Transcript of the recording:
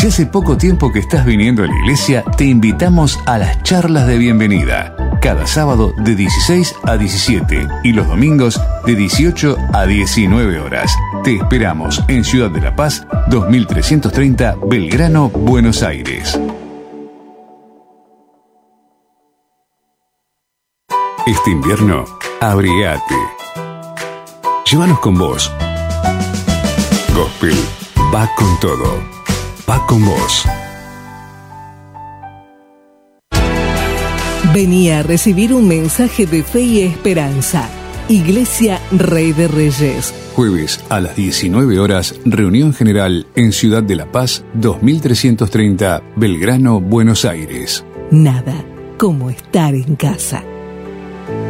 Si hace poco tiempo que estás viniendo a la iglesia, te invitamos a las charlas de bienvenida. Cada sábado de 16 a 17 y los domingos de 18 a 19 horas. Te esperamos en Ciudad de La Paz, 2330 Belgrano, Buenos Aires. Este invierno, abrigate. Llévanos con vos. Gospel va con todo. Va con vos. Venía a recibir un mensaje de fe y esperanza. Iglesia Rey de Reyes. Jueves a las 19 horas, reunión general en Ciudad de La Paz, 2330 Belgrano, Buenos Aires. Nada como estar en casa.